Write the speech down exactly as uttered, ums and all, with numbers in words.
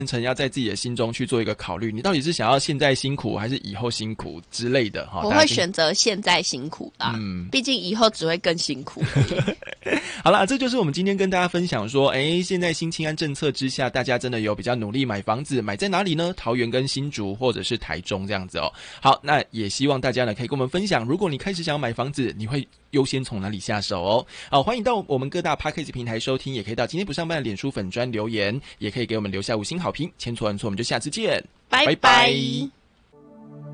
成要在自己的心中去做一个考虑，你到底是想要现在辛苦还是以后辛苦之类的哈。 我会选择现在辛苦啦，嗯，毕竟以后只会更辛苦。 好啦，这就是我们今天跟大家分享说，诶，现在新青安政策之下，大家真的有比较努力买房子，买在哪里呢？桃园跟新竹或者是台中这样子哦。好，那也希望大家呢可以跟我们分享，如果你开始想要买房子，你会优先从哪里下手哦？好，欢迎到我们各大 Podcast 平台收听，也可以到今天不上班的脸书粉专留言，也可以给我们留下五星好评。千错万错，我们就下次见， 拜拜。拜拜。